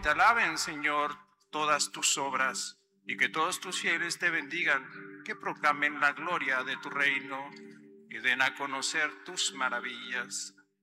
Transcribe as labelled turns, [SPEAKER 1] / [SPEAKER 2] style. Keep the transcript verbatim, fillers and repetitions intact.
[SPEAKER 1] te alaben, Señor, todas tus obras, y que todos tus fieles te bendigan, que proclamen la gloria de tu reino y den a conocer tus maravillas.